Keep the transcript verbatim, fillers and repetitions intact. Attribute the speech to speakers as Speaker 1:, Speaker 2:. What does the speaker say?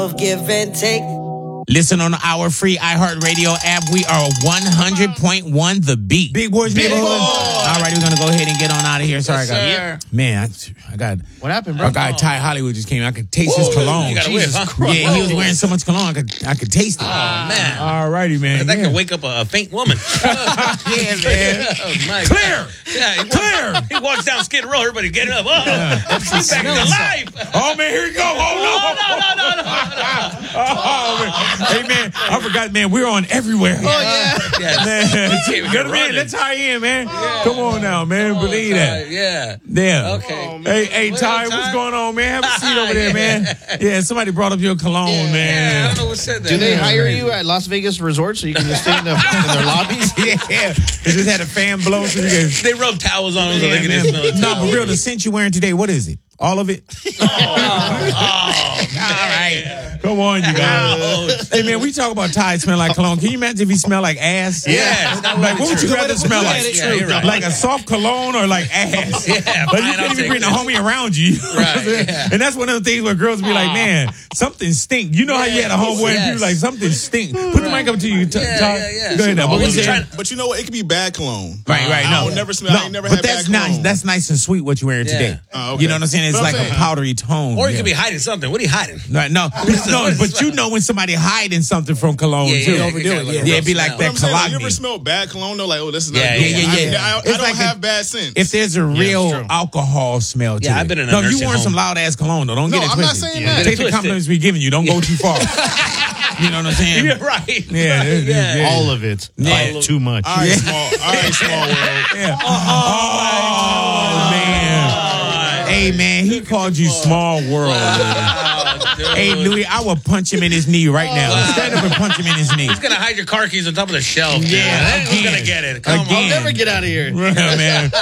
Speaker 1: Of give and take.
Speaker 2: Listen on our free iHeartRadio app. We are one hundred point one The Beat.
Speaker 3: Big Boys,
Speaker 2: Big
Speaker 3: Neighborhood.
Speaker 2: Boys. All right, we're going to go ahead and get on out of here. Sorry,
Speaker 4: Yes,
Speaker 2: I got
Speaker 4: sir.
Speaker 2: Man, I, I got...
Speaker 3: What happened, bro?
Speaker 2: Our guy Ty Hollywood just came. I could taste his
Speaker 4: Ooh,
Speaker 2: cologne.
Speaker 4: you got a
Speaker 2: Jesus
Speaker 4: whiff, huh?
Speaker 2: Christ. Yeah, he was wearing so much cologne. I could, I could taste it.
Speaker 4: Oh, man.
Speaker 2: All righty, man.
Speaker 4: That
Speaker 2: yeah.
Speaker 4: could wake up a, a faint woman.
Speaker 2: Yeah, man.
Speaker 4: Oh, my
Speaker 2: Clear.
Speaker 4: God. Yeah, he
Speaker 2: Clear.
Speaker 4: Walks, he walks down Skid Row. Everybody get up. Oh, she's back alive.
Speaker 2: Oh, man, here we go. Oh, no.
Speaker 4: No, no, no, no, no.
Speaker 2: Oh, man. Hey, man, I forgot, man, we're on everywhere.
Speaker 4: Oh, yeah. Yes.
Speaker 2: Man,
Speaker 4: You're
Speaker 2: good man,
Speaker 4: running.
Speaker 2: let's tie in, man. Come on now, man. Believe that.
Speaker 4: Yeah.
Speaker 2: Yeah.
Speaker 4: Okay.
Speaker 2: Oh, hey, hey,
Speaker 4: What
Speaker 2: Ty,
Speaker 4: up, Ty?
Speaker 2: what's going on, man? Have a seat over there,
Speaker 4: Yeah.
Speaker 2: man. Yeah, somebody brought up your cologne,
Speaker 4: Yeah, I
Speaker 2: man.
Speaker 4: don't know what said that.
Speaker 3: Do they
Speaker 4: Yeah.
Speaker 3: hire you at Las Vegas resorts so you can just stay in, the, in their lobbies?
Speaker 2: Yeah, they just had a fan blow so you can.
Speaker 4: They rub towels on them so
Speaker 2: Yeah,
Speaker 4: they can
Speaker 2: man.
Speaker 4: smell it.
Speaker 2: No, but real, the scent you're wearing today, what is it? All of it?
Speaker 4: Oh, all
Speaker 2: right. Come on, you guys.
Speaker 4: Ouch.
Speaker 2: Hey, man, we talk about Ty smell like cologne. Can you imagine if he smelled like ass?
Speaker 4: Yes.
Speaker 2: Like, what would you rather smell like?
Speaker 4: Yeah, you're right.
Speaker 2: Like a soft cologne or like ass?
Speaker 4: Yeah,
Speaker 2: Like,
Speaker 4: fine,
Speaker 2: you
Speaker 4: I'll
Speaker 2: can't even
Speaker 4: take
Speaker 2: bring the
Speaker 4: this.
Speaker 2: homie around you.
Speaker 4: Right, yeah.
Speaker 2: And that's one of the things where girls be like, man, something stink. You know how you had a homeboy and
Speaker 4: Yes.
Speaker 2: you like, something stink. Put the mic up to you, Ty.
Speaker 4: Yeah,
Speaker 2: Ty.
Speaker 4: yeah, yeah.
Speaker 2: Go ahead now.
Speaker 4: Oh,
Speaker 2: What
Speaker 4: we
Speaker 2: was
Speaker 4: was
Speaker 2: it?
Speaker 4: trying-
Speaker 5: But you know what? It could be bad cologne.
Speaker 2: Right, right.
Speaker 5: I
Speaker 2: No,
Speaker 5: don't never smell. I ain't never
Speaker 2: but
Speaker 5: had
Speaker 2: that's
Speaker 5: bad
Speaker 2: nice.
Speaker 5: cologne.
Speaker 2: That's nice and sweet what you're wearing
Speaker 4: Yeah.
Speaker 2: today.
Speaker 5: Oh, okay.
Speaker 2: You know what I'm saying? It's
Speaker 5: But I'm
Speaker 2: like a
Speaker 5: saying-
Speaker 2: powdery tone.
Speaker 4: Or you
Speaker 2: yeah.
Speaker 4: could be hiding something. What are you hiding?
Speaker 2: No, no, no, but you know when somebody hiding something from cologne
Speaker 4: Yeah,
Speaker 2: too.
Speaker 4: yeah,
Speaker 2: Overdo
Speaker 4: yeah,
Speaker 2: it.
Speaker 4: like a
Speaker 2: Yeah,
Speaker 4: rough
Speaker 2: it'd be like
Speaker 4: smell.
Speaker 5: But I'm
Speaker 2: that
Speaker 5: saying, like, you ever
Speaker 2: cologne.
Speaker 5: smell bad cologne though? Like, oh, this is not
Speaker 4: Yeah,
Speaker 5: good.
Speaker 4: yeah,
Speaker 2: yeah, yeah.
Speaker 5: I, I, I
Speaker 2: It's
Speaker 5: don't
Speaker 2: like
Speaker 5: have
Speaker 2: a-
Speaker 5: bad scents.
Speaker 2: If there's a real
Speaker 3: true.
Speaker 2: alcohol smell to
Speaker 4: Yeah,
Speaker 2: it.
Speaker 4: I've been in a
Speaker 2: No, you
Speaker 4: nursing
Speaker 2: wearing
Speaker 4: home.
Speaker 2: some loud ass cologne though. Don't
Speaker 5: No,
Speaker 2: get it
Speaker 5: I'm not
Speaker 2: twisted.
Speaker 5: saying
Speaker 2: Yeah.
Speaker 5: that.
Speaker 2: Take the
Speaker 4: Twisted.
Speaker 2: compliments we giving you. Don't go too far. You know what I'm saying?
Speaker 4: You're right.
Speaker 2: Yeah,
Speaker 4: Right,
Speaker 2: it-
Speaker 4: yeah.
Speaker 2: yeah.
Speaker 3: All of it.
Speaker 2: Yeah.
Speaker 3: By too much.
Speaker 5: all right, small. All right, small world.
Speaker 2: Yeah. Oh, man. Hey, man, he called you small world. man.
Speaker 4: Oh, dude.
Speaker 2: Hey, Louis, I will punch him in his knee right now. Stand up and punch him in his knee.
Speaker 4: He's gonna hide your car keys on top of the shelf. dude.
Speaker 2: Yeah,
Speaker 4: Who's
Speaker 2: again.
Speaker 4: gonna get it? Come
Speaker 2: Again.
Speaker 4: on.
Speaker 3: Never get out of here.
Speaker 2: Yeah, man.